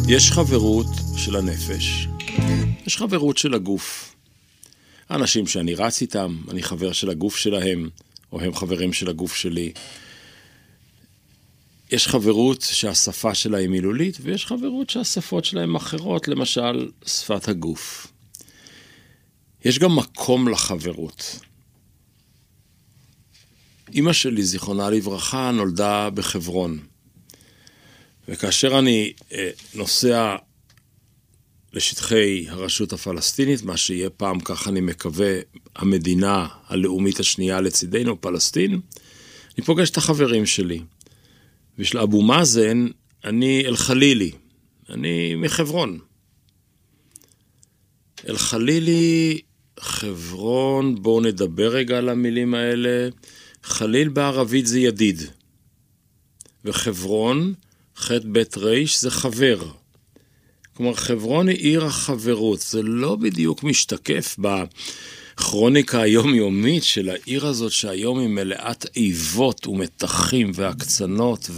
יש חברות של הנפש, יש חברות של הגוף. האנשים שאני רץ איתם, אני חבר של הגוף שלהם, או הם חברים של הגוף שלי. יש חברות שהשפה שלה היא מילולית, ויש חברות שהשפות שלהם אחרות, למשל שפת הגוף. יש גם מקום לחברות. אמא שלי, זיכרונה לברכה, נולדה בחברון. וכאשר אני נוסע לשטחי הרשות הפלסטינית, מה שיהיה פעם, כך אני מקווה, המדינה הלאומית השנייה לצידנו, פלסטין, אני פוגש את החברים שלי. בשביל אבו מאזן, אני אל-חלילי, אני מחברון. אל-חלילי, חברון, בואו נדבר רגע על המילים האלה. חליל בערבית זה ידיד. וחברון, ח' בית ריש, זה חבר. כלומר, חברון היא עיר החברות. זה לא בדיוק משתקף בכרוניקה היומיומית של העיר הזאת, שהיום היא מלאת איבות ומתחים והקצנות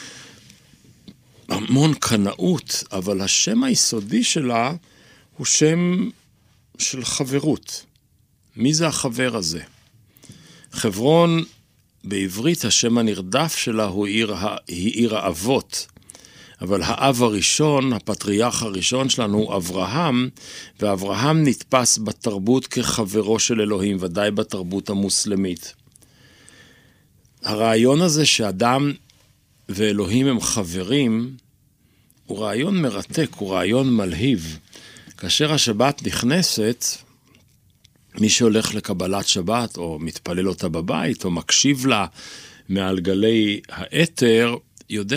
והמון קנאות, אבל השם היסודי שלה הוא שם של חברות. מי זה החבר הזה? חברון, בעברית השם הנרדף שלה היא עיר האבות. אבל האב הראשון, הפטריארך הראשון שלנו הוא אברהם, ואברהם נתפס בתרבות כחברו של אלוהים, ודאי בתרבות המוסלמית. הרעיון הזה שאדם ואלוהים הם חברים, הוא רעיון מרתק, הוא רעיון מלהיב. כאשר השבת נכנסת, מי שהולך לקבלת שבת, או מתפלל אותה בבית, או מקשיב לה מעל גלי האתר, יודע